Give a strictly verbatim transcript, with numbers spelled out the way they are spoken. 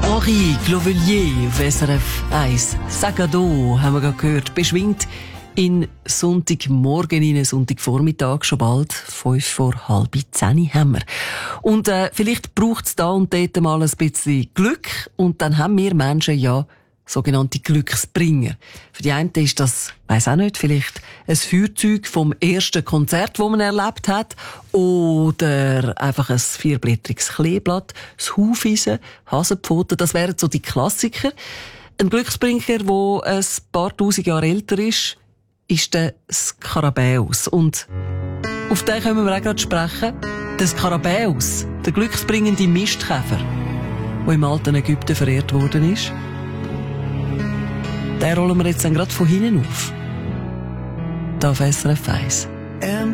Henri Clovelier auf S R F eins. Sagado haben wir gerade gehört. Beschwingt in Sonntagmorgen, in Sonntagvormittag, schon bald fünf vor halb zehn haben wir. Und äh, vielleicht braucht es da und dort mal ein bisschen Glück. Und dann haben wir Menschen ja sogenannte Glücksbringer. Für die einen ist das, weiss auch nicht, vielleicht ein Feuerzeug vom ersten Konzert, das man erlebt hat, oder einfach ein vierblättriges Kleeblatt, das Hufeisen, Hasenpfoten, das wären so die Klassiker. Ein Glücksbringer, der ein paar tausend Jahre älter ist, ist der Skarabäus. Und auf den können wir auch gerade sprechen. Der Skarabäus, der glücksbringende Mistkäfer, der im alten Ägypten verehrt worden ist. Den rollen wir jetzt dann gerade von hinten auf. Da auf S R F eins.